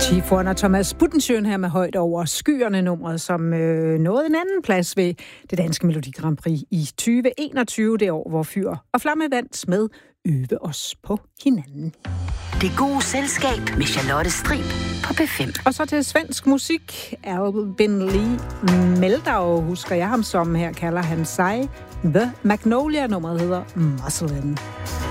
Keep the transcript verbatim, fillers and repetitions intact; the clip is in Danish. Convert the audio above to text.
Chief og Thomas Buttensjøen her med Højt over skyerne, nummeret, som øh, nåede en anden plads ved det danske Melodi Grand Prix i tyve enogtyve, det år, hvor Fyr og Flamme vandt med Øve os på hinanden. Det gode selskab med Charlotte Strib på P fem. Og så til svensk musik. Albin Lee Meldau, husker jeg ham som, her kalder han sig The Magnolia, nummeret hedder Muscle In.